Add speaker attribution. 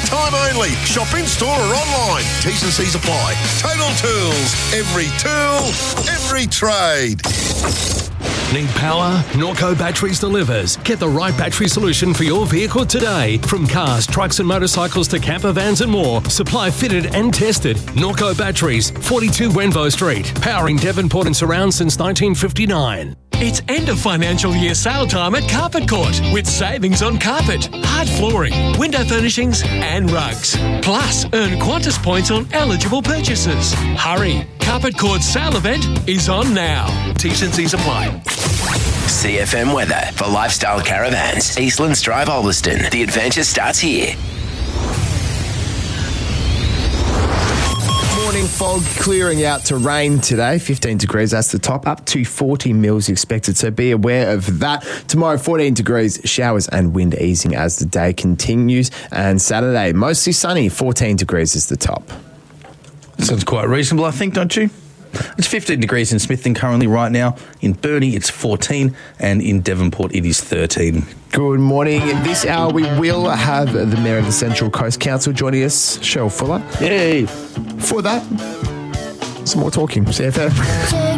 Speaker 1: time only. Shop in store or online. T's and C's apply. Total Tools. Every tool, every trade.
Speaker 2: Need power? Norco Batteries delivers. Get the right battery solution for your vehicle today. From cars, trucks and motorcycles to camper vans and more. Supply fitted and tested. Norco Batteries, 42 Wenvo Street. Powering Devonport and surround since 1959.
Speaker 3: It's end of financial year sale time at Carpet Court with savings on carpet, hard flooring, window furnishings and rugs. Plus, earn Qantas points on eligible purchases. Hurry! Carpet Court's sale event is on now. T's and C's apply.
Speaker 4: CFM weather for Lifestyle Caravans. Eastlands Drive, Ulverston. The adventure starts here.
Speaker 5: Morning fog clearing out to rain today. 15 degrees, that's the top. Up to 40 mils expected, so be aware of that. Tomorrow, 14 degrees, showers and wind easing as the day continues. And Saturday, mostly sunny, 14 degrees is the top.
Speaker 6: Sounds quite reasonable, I think, don't you? It's 15 degrees in Smithton currently right now. In Burnie, it's 14, and in Devonport, it is 13.
Speaker 5: Good morning. This hour, we will have the Mayor of the Central Coast Council joining us, Cheryl Fuller.
Speaker 6: Yay!
Speaker 5: For that, some more talking. CFM.